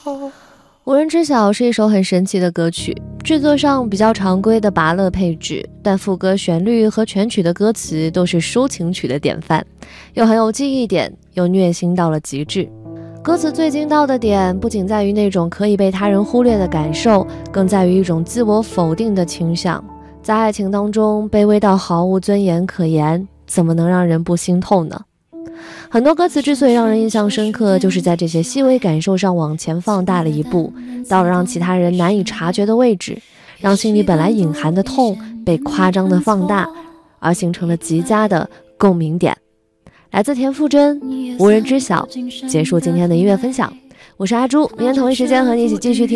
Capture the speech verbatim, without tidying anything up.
无人知晓是一首很神奇的歌曲，制作上比较常规的拔乐配置，但副歌旋律和全曲的歌词都是抒情曲的典范，又很有记忆点，又虐心到了极致。歌词最精到的点不仅在于那种可以被他人忽略的感受，更在于一种自我否定的倾向。在爱情当中卑微到毫无尊严可言，怎么能让人不心痛呢？很多歌词之所以让人印象深刻，就是在这些细微感受上往前放大了一步，到了让其他人难以察觉的位置，让心里本来隐含的痛被夸张的放大，而形成了极佳的共鸣点。来自田馥甄，无人知晓，结束今天的音乐分享。我是阿朱，明天同一时间和你一起继续听